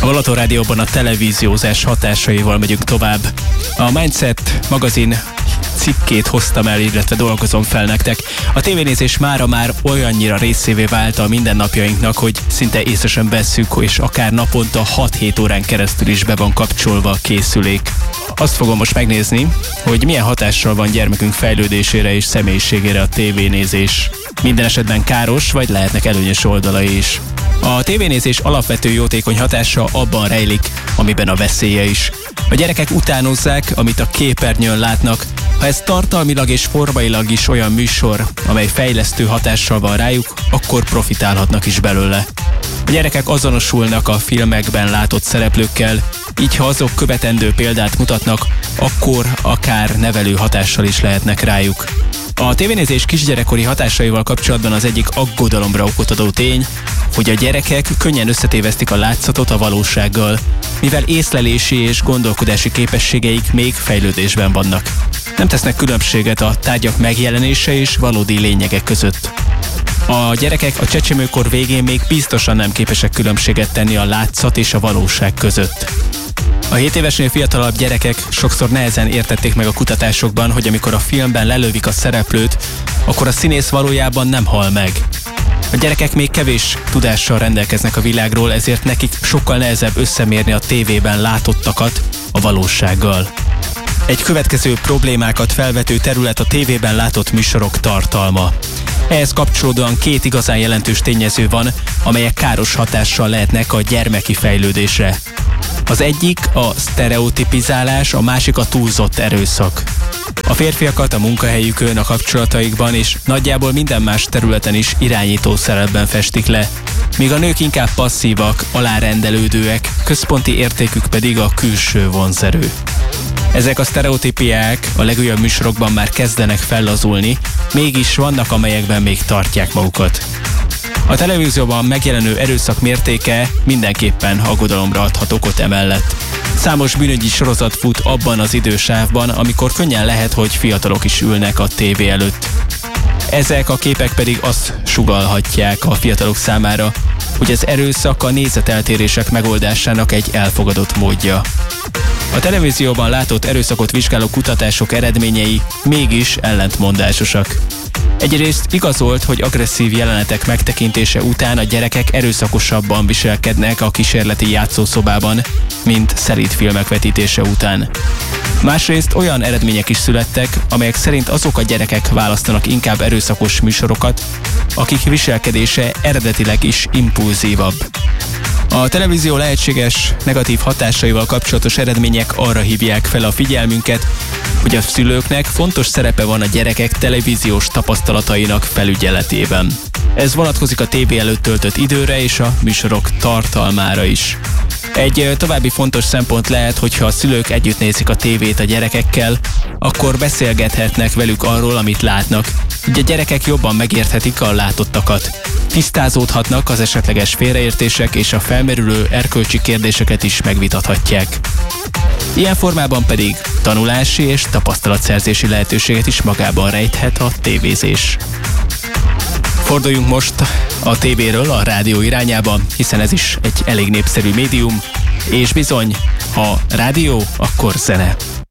Balaton Rádióban a televíziózás hatásaival megyünk tovább. A Mindset magazin cikkét hoztam el, illetve dolgozom fel nektek. A tévénézés mára már olyannyira részévé vált a mindennapjainknak, hogy szinte észre sem vesszük, és akár naponta 6-7 órán keresztül is be van kapcsolva a készülék. Azt fogom most megnézni, hogy milyen hatással van gyermekünk fejlődésére és személyiségére a tévénézés. Minden esetben káros, vagy lehetnek előnyös oldalai is. A tévénézés alapvető jótékony hatása abban rejlik, amiben a veszélye is. A gyerekek utánozzák, amit a képernyőn látnak. Ha ez tartalmilag és formailag is olyan műsor, amely fejlesztő hatással van rájuk, akkor profitálhatnak is belőle. A gyerekek azonosulnak a filmekben látott szereplőkkel, így ha azok követendő példát mutatnak, akkor akár nevelő hatással is lehetnek rájuk. A tévénézés kisgyerekkori hatásaival kapcsolatban az egyik aggodalomra okot adó tény, hogy a gyerekek könnyen összetévesztik a látszatot a valósággal, mivel észlelési és gondolkodási képességeik még fejlődésben vannak. Nem tesznek különbséget a tárgyak megjelenése és valódi lényegek között. A gyerekek a csecsemőkor végén még biztosan nem képesek különbséget tenni a látszat és a valóság között. A 7 évesnél fiatalabb gyerekek sokszor nehezen értették meg a kutatásokban, hogy amikor a filmben lelövik a szereplőt, akkor a színész valójában nem hal meg. A gyerekek még kevés tudással rendelkeznek a világról, ezért nekik sokkal nehezebb összemérni a tévében látottakat a valósággal. Egy következő problémákat felvető terület a tévében látott műsorok tartalma. Ehhez kapcsolódóan 2 igazán jelentős tényező van, amelyek káros hatással lehetnek a gyermeki fejlődésre. Az egyik a sztereotipizálás, a másik a túlzott erőszak. A férfiakat a munkahelyükön, a kapcsolataikban és nagyjából minden más területen is irányító szerepben festik le, míg a nők inkább passzívak, alárendelődőek, központi értékük pedig a külső vonzerő. Ezek a sztereotípiák a legújabb műsorokban már kezdenek fellazulni, mégis vannak, amelyekben még tartják magukat. A televízióban megjelenő erőszak mértéke mindenképpen aggodalomra adhat okot emellett. Számos bűnügyi sorozat fut abban az idősávban, amikor könnyen lehet, hogy fiatalok is ülnek a tévé előtt. Ezek a képek pedig azt sugallhatják a fiatalok számára, hogy az erőszak a nézeteltérések megoldásának egy elfogadott módja. A televízióban látott erőszakot vizsgáló kutatások eredményei mégis ellentmondásosak. Egyrészt igazolt, hogy agresszív jelenetek megtekintése után a gyerekek erőszakosabban viselkednek a kísérleti játszószobában, mint szelíd filmek vetítése után. Másrészt olyan eredmények is születtek, amelyek szerint azok a gyerekek választanak inkább erőszakos műsorokat, akik viselkedése eredetileg is impulzívabb. A televízió lehetséges negatív hatásaival kapcsolatos eredmények arra hívják fel a figyelmünket, hogy a szülőknek fontos szerepe van a gyerekek televíziós tapasztalatainak felügyeletében. Ez vonatkozik a tévé előtt töltött időre és a műsorok tartalmára is. Egy további fontos szempont lehet, hogyha a szülők együtt nézik a tévét a gyerekekkel, akkor beszélgethetnek velük arról, amit látnak, így a gyerekek jobban megérthetik a látottakat. Tisztázódhatnak az esetleges félreértések és a felmerülő erkölcsi kérdéseket is megvitathatják. Ilyen formában pedig tanulási és tapasztalatszerzési lehetőséget is magában rejthet a tévézés. Forduljunk most a tévéről a rádió irányába, hiszen ez is egy elég népszerű médium, és bizony, ha rádió, akkor zene.